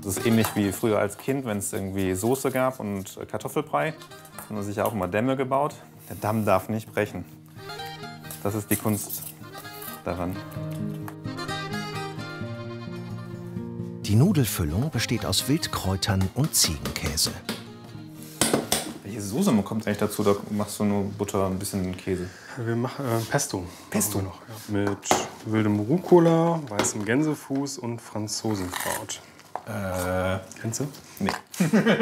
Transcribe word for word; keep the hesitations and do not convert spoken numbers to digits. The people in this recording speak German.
Das ist ähnlich wie früher als Kind, wenn es irgendwie Soße gab und Kartoffelbrei. Da hat man sich ja auch immer Dämme gebaut. Der Damm darf nicht brechen. Das ist die Kunst daran. Die Nudelfüllung besteht aus Wildkräutern und Ziegenkäse. Welche Soße kommt eigentlich dazu? Da machst du nur Butter, ein bisschen Käse. Wir machen äh, Pesto. Pesto? Noch, ja. Mit wildem Rucola, weißem Gänsefuß und Franzosenkraut. Äh, Kennst du? Nee.